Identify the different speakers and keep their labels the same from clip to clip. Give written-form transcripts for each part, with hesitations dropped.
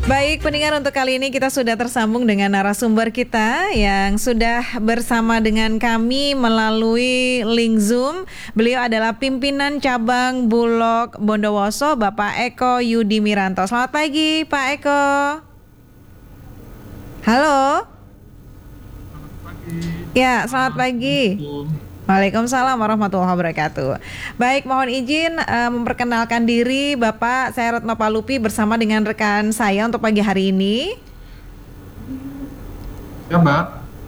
Speaker 1: Baik, pendengar, untuk kali ini kita sudah tersambung dengan narasumber kita yang sudah bersama dengan kami melalui link Zoom. Beliau adalah pimpinan cabang Bulog Bondowoso, Bapak Eko Yudi Miranto. Selamat pagi, Pak Eko. Halo. Ya, selamat pagi. Waalaikumsalam warahmatullahi wabarakatuh. Baik, mohon izin memperkenalkan diri Bapak. Saya Retno Palupi bersama dengan rekan saya untuk pagi hari ini.
Speaker 2: Ya, Mbak.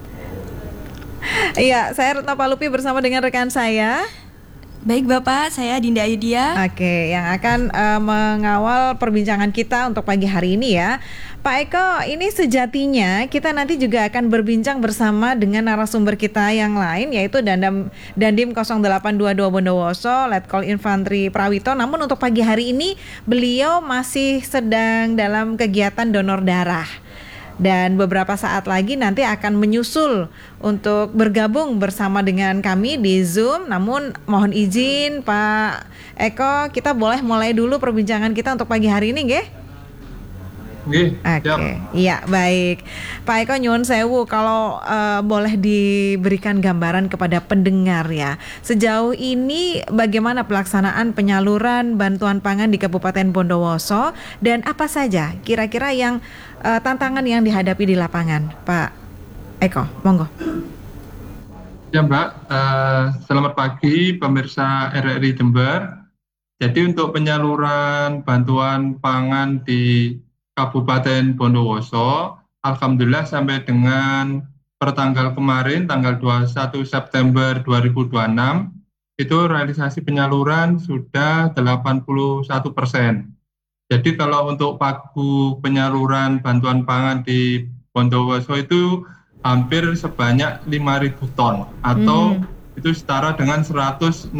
Speaker 1: Iya, saya Retno Palupi bersama dengan rekan saya.
Speaker 3: Baik Bapak, saya Dinda Ayudia.
Speaker 1: Oke, yang akan mengawal perbincangan kita untuk pagi hari ini ya. Pak Eko, ini sejatinya kita nanti juga akan berbincang bersama dengan narasumber kita yang lain, yaitu Dandim 0822 Bondowoso, Letkol Infantri Prawito. Namun untuk pagi hari ini beliau masih sedang dalam kegiatan donor darah. Dan beberapa saat lagi nanti akan menyusul untuk bergabung bersama dengan kami di Zoom. Namun mohon izin Pak Eko, kita boleh mulai dulu perbincangan kita untuk pagi hari ini, nggih?
Speaker 2: Oke.
Speaker 1: Iya, baik. Pak Eko, nyuwun sewu, kalau boleh diberikan gambaran kepada pendengar ya. Sejauh ini bagaimana pelaksanaan penyaluran bantuan pangan di Kabupaten Bondowoso dan apa saja kira-kira yang tantangan yang dihadapi di lapangan, Pak Eko? Monggo.
Speaker 2: Ya, Mbak. Selamat pagi pemirsa RRI Jember. Jadi untuk penyaluran bantuan pangan di Kabupaten Bondowoso, alhamdulillah sampai dengan pertanggal kemarin, tanggal 21 September 2026, itu realisasi penyaluran sudah 81%. Jadi kalau untuk pagu penyaluran bantuan pangan di Bondowoso itu hampir sebanyak 5.000 ton atau itu setara dengan 166.000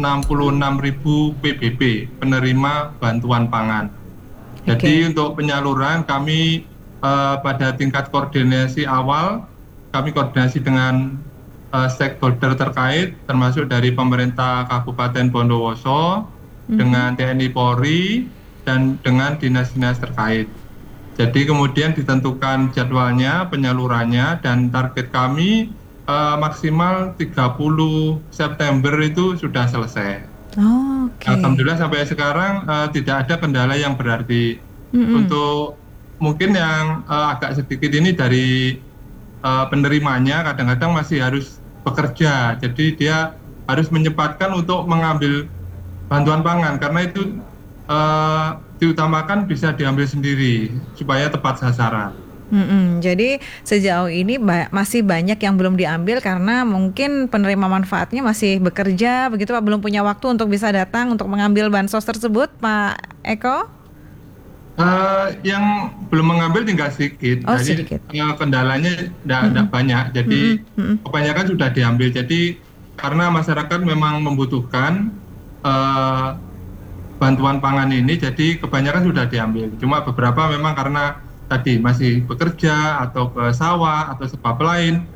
Speaker 2: PBB penerima bantuan pangan. Jadi untuk penyaluran kami pada tingkat koordinasi awal, kami koordinasi dengan stakeholder terkait termasuk dari pemerintah Kabupaten Bondowoso, dengan TNI Polri, dan dengan dinas-dinas terkait. Jadi kemudian ditentukan jadwalnya, penyalurannya, dan target kami maksimal 30 September itu sudah selesai. Alhamdulillah sampai sekarang tidak ada kendala yang berarti. Untuk mungkin yang agak sedikit ini dari penerimanya kadang-kadang masih harus bekerja, jadi dia harus menyempatkan untuk mengambil bantuan pangan karena itu diutamakan bisa diambil sendiri supaya tepat sasaran.
Speaker 1: Jadi sejauh ini masih banyak yang belum diambil karena mungkin penerima manfaatnya masih bekerja, begitu Pak, belum punya waktu untuk bisa datang untuk mengambil bansos tersebut, Pak Eko?
Speaker 2: Yang belum mengambil tinggal sedikit. Jadi
Speaker 1: sedikit.
Speaker 2: Kendalanya tidak banyak, jadi kebanyakan sudah diambil. Jadi karena masyarakat memang membutuhkan bantuan pangan ini, jadi kebanyakan sudah diambil. Cuma beberapa memang karena tadi masih bekerja atau ke sawah atau sebab lain